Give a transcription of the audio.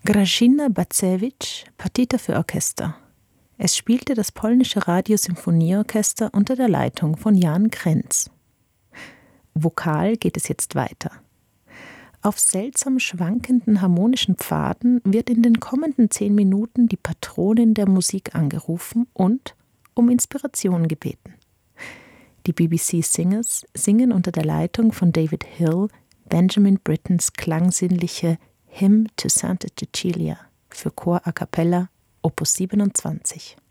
Grażyna Bacewicz, Partita für Orchester. Es spielte das polnische Radiosymphonieorchester unter der Leitung von Jan Krenz. Vokal geht es jetzt weiter. Auf seltsam schwankenden harmonischen Pfaden wird in den kommenden 10 Minuten die Patronin der Musik angerufen und um Inspiration gebeten. Die BBC Singers singen unter der Leitung von David Hill Benjamin Brittens klangsinnliche Hymn to Santa Cecilia für Chor a cappella, Opus 27.